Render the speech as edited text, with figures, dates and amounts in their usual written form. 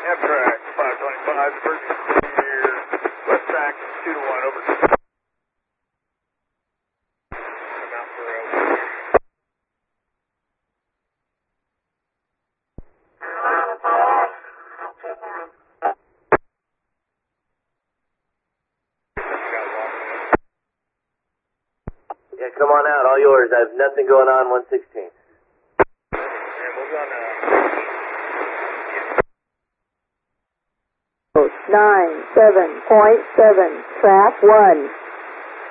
Amtrak 525, emergency clear, west track 2 to 1, over. I'm out for Yeah, come on out, all yours. I have nothing going on 116. And we'll go on 97.7, trap 1.